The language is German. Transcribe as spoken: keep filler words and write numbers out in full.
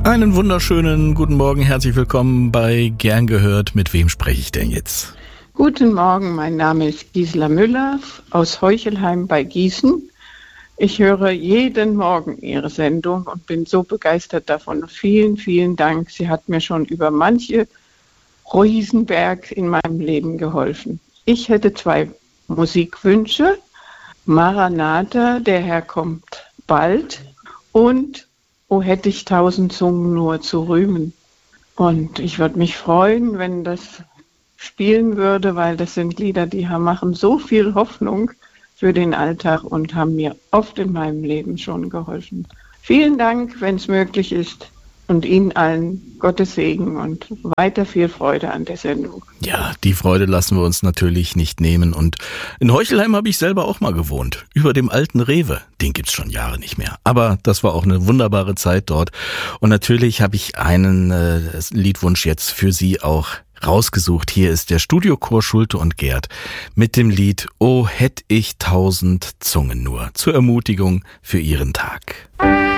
Einen wunderschönen guten Morgen, herzlich willkommen bei Gern gehört. Mit wem spreche ich denn jetzt? Guten Morgen, mein Name ist Gisela Müller aus Heuchelheim bei Gießen. Ich höre jeden Morgen Ihre Sendung und bin so begeistert davon. Vielen, vielen Dank. Sie hat mir schon über manche Riesenberg in meinem Leben geholfen. Ich hätte zwei Musikwünsche. Maranatha, der Herr kommt bald, und O hätte ich tausend Zungen nur zu rühmen. Und ich würde mich freuen, wenn das spielen würde, weil das sind Lieder, die machen so viel Hoffnung für den Alltag und haben mir oft in meinem Leben schon geholfen. Vielen Dank, wenn es möglich ist. Und Ihnen allen Gottes Segen und weiter viel Freude an der Sendung. Ja, die Freude lassen wir uns natürlich nicht nehmen. Und in Heuchelheim habe ich selber auch mal gewohnt. Über dem alten Rewe. Den gibt's schon Jahre nicht mehr. Aber das war auch eine wunderbare Zeit dort. Und natürlich habe ich einen äh, Liedwunsch jetzt für Sie auch rausgesucht. Hier ist der Studiochor Schulte und Gerd mit dem Lied O hätt ich tausend Zungen nur zur Ermutigung für Ihren Tag.